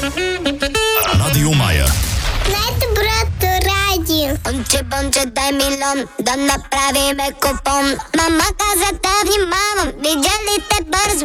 Радио Мая. Най-доброто радио. Бонче, дай милион, да направиме купон. Мама каза да внимавам, видя ли те бързо,